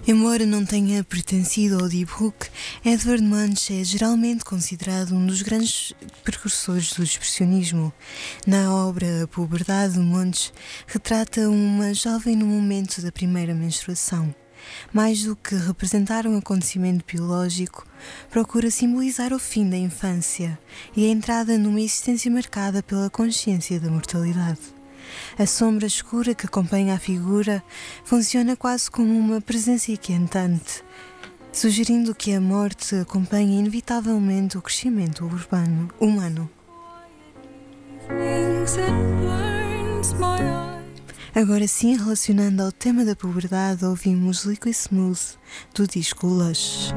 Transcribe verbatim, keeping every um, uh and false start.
Embora não tenha pertencido ao Deep Hook, Edvard Munch é geralmente considerado um dos grandes precursores do expressionismo. Na obra A Puberdade, Munch retrata uma jovem no momento da primeira menstruação. Mais do que representar um acontecimento biológico, procura simbolizar o fim da infância e a entrada numa existência marcada pela consciência da mortalidade. A sombra escura que acompanha a figura funciona quase como uma presença inquietante, sugerindo que a morte acompanha inevitavelmente o crescimento urbano, humano. Agora sim, relacionando ao tema da puberdade, ouvimos Liquid Smooth do disco Lush.